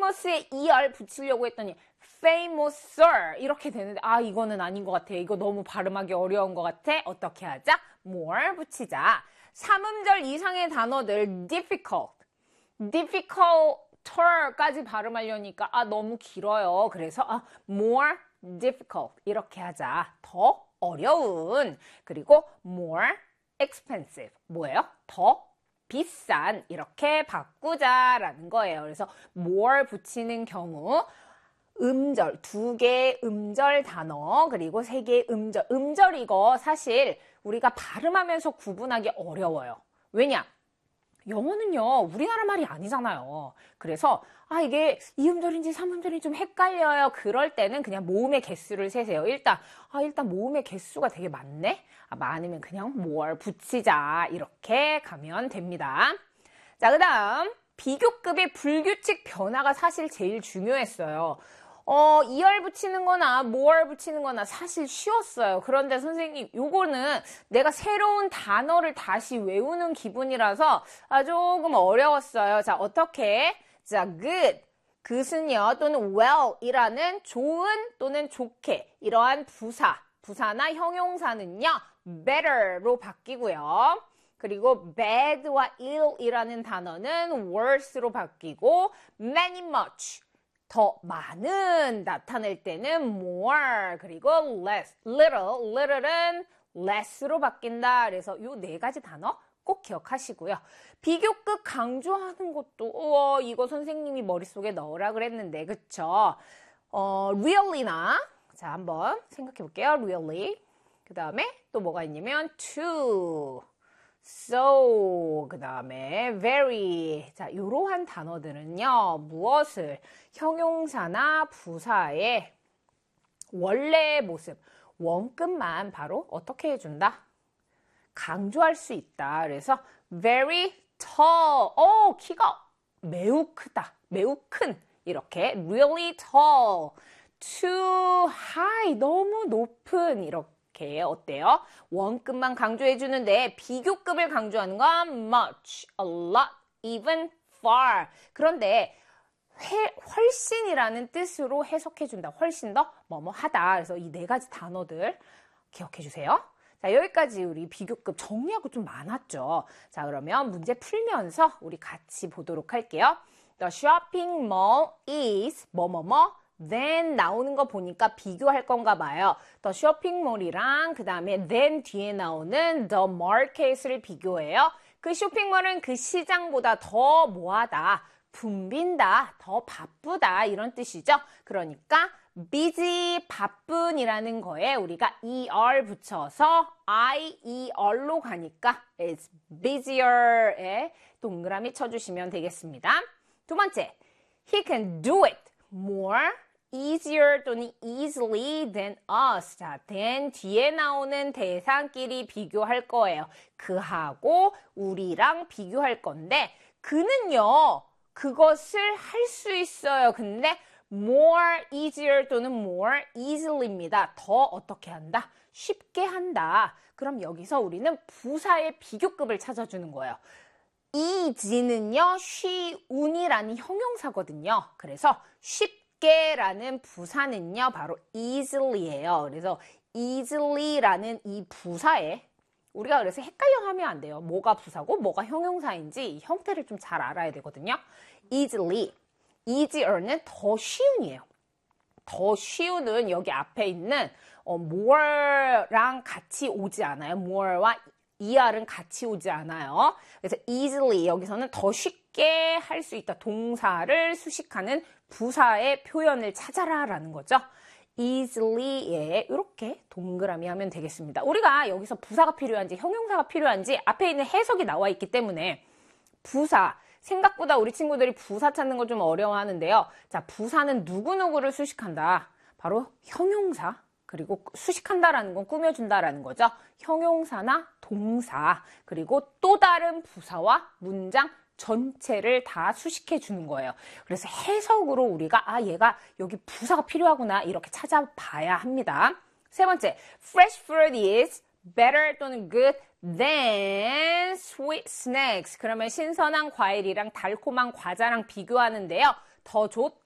famous에 er 붙이려고 했더니 famouser 이렇게 되는데 아 이거는 아닌 것 같아. 이거 너무 발음하기 어려운 것 같아. 어떻게 하자? more 붙이자. 3음절 이상의 단어들 difficult까지 발음하려니까 아 너무 길어요. 그래서 more difficult 이렇게 하자. 더 어려운. 그리고 more expensive 뭐예요? 더 비싼 이렇게 바꾸자라는 거예요. 그래서 more 붙이는 경우 음절, 2개의 음절 단어 그리고 3개의 음절. 음절 이거 사실 우리가 발음하면서 구분하기 어려워요. 왜냐? 영어는요 우리나라 말이 아니잖아요. 그래서 이게 2음절인지 3음절인지 좀 헷갈려요. 그럴 때는 그냥 모음의 개수를 세세요. 일단 모음의 개수가 되게 많네. 많으면 그냥 more 붙이자 이렇게 가면 됩니다. 자, 그 다음 비교급의 불규칙 변화가 사실 제일 중요했어요. er 붙이는 거나 more 붙이는 거나 사실 쉬웠어요. 그런데 선생님 요거는 내가 새로운 단어를 다시 외우는 기분이라서 조금 어려웠어요. 자, 어떻게? 자, good. good은요 또는 well 이라는 좋은 또는 좋게 이러한 부사나 형용사는요 better로 바뀌고요. 그리고 bad와 ill이라는 단어는 worse로 바뀌고 many, much 더 많은 나타낼 때는 more 그리고 less, little은 less로 바뀐다. 그래서 이 4가지 단어 꼭 기억하시고요. 비교급 강조하는 것도 이거 선생님이 머릿속에 넣으라 그랬는데 그쵸? really나 자 한번 생각해 볼게요. really 그 다음에 또 뭐가 있냐면 to so, 그 다음에 very. 자, 이러한 단어들은요, 무엇을 형용사나 부사의 원래의 모습, 원급만 바로 어떻게 해준다? 강조할 수 있다. 그래서 very tall. 키가 매우 크다. 매우 큰. 이렇게 really tall. too high. 너무 높은. 이렇게. 어때요? 원급만 강조해 주는데 비교급을 강조하는 건 much, a lot, even, far. 그런데 훨씬이라는 뜻으로 해석해 준다. 훨씬 더 뭐뭐 하다. 그래서 이 4가지 단어들 기억해 주세요. 자, 여기까지 우리 비교급 정리하고 좀 많았죠. 자, 그러면 문제 풀면서 우리 같이 보도록 할게요. The shopping mall is 뭐뭐뭐 then 나오는 거 보니까 비교할 건가 봐요. The shopping mall이랑 그 다음에 then 뒤에 나오는 the market을 비교해요. 그 쇼핑몰은 그 시장보다 더 뭐하다, 붐빈다, 더 바쁘다 이런 뜻이죠. 그러니까 busy, 바쁜이라는 거에 우리가 er 붙여서 ier로 가니까 it's busier에 동그라미 쳐주시면 되겠습니다. 두 번째, he can do it more easier 또는 easily than us. 자, than 뒤에 나오는 대상끼리 비교할 거예요. 그하고 우리랑 비교할 건데 그는요 그것을 할 수 있어요. 근데 more easier 또는 more easily입니다. 더 어떻게 한다? 쉽게 한다. 그럼 여기서 우리는 부사의 비교급을 찾아주는 거예요. easy는요 쉬운이라는 형용사거든요. 그래서 쉽게라는 부사는요 바로 easily예요. 그래서 easily라는 이 부사에 우리가 그래서 헷갈려 하면 안 돼요. 뭐가 부사고 뭐가 형용사인지 이 형태를 좀 잘 알아야 되거든요. easily, easier는 더 쉬운이에요. 더 쉬운은 여기 앞에 있는 more랑 같이 오지 않아요. more와 er은 같이 오지 않아요. 그래서 easily 여기서는 더 쉽게 할 수 있다. 동사를 수식하는 부사의 표현을 찾아라 라는 거죠. easily에 이렇게 동그라미 하면 되겠습니다. 우리가 여기서 부사가 필요한지 형용사가 필요한지 앞에 있는 해석이 나와 있기 때문에 부사, 생각보다 우리 친구들이 부사 찾는 거 좀 어려워하는데요. 자, 부사는 누구누구를 수식한다. 바로 형용사. 그리고 수식한다라는 건 꾸며준다라는 거죠. 형용사나 동사. 그리고 또 다른 부사와 문장 전체를 다 수식해 주는 거예요. 그래서 해석으로 우리가 얘가 여기 부사가 필요하구나 이렇게 찾아봐야 합니다. 세 번째, fresh fruit is better 또는 good than sweet snacks. 그러면 신선한 과일이랑 달콤한 과자랑 비교하는데요. 더